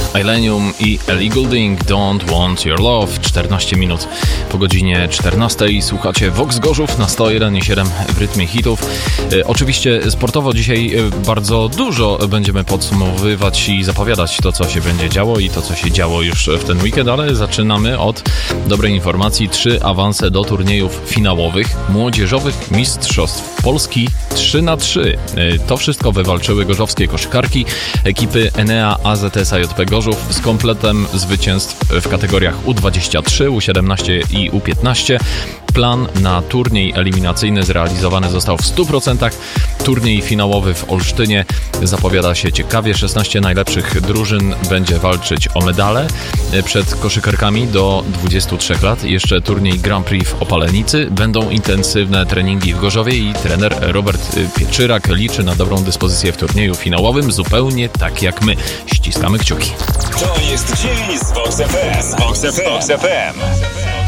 Illenium i Ellie Goulding, Don't Want Your Love. 14 minut po godzinie 14. Słuchacie Vox Gorzów na 101,7 w rytmie hitów. Oczywiście sportowo dzisiaj bardzo dużo będziemy podsumowywać i zapowiadać to, co się będzie działo i to, co się działo już w ten weekend, ale zaczynamy od dobrej informacji. 3 awanse do turniejów finałowych młodzieżowych Mistrzostw Polski 3x3. To wszystko wywalczyły gorzowskie koszykarki ekipy Enea AZS AJP Gorzów z kompletem zwycięstw w kategoriach U23, U17 i U15. Plan na turniej eliminacyjny zrealizowany został w 100%. Turniej finałowy w Olsztynie zapowiada się ciekawie. 16 najlepszych drużyn będzie walczyć o medale przed koszykarkami do 23 lat. Jeszcze turniej Grand Prix w Opalenicy. Będą intensywne treningi w Gorzowie i trener Robert Pieczyrak liczy na dobrą dyspozycję w turnieju finałowym, zupełnie tak jak my. Ściskamy kciuki. To jest dzień z Vox FM.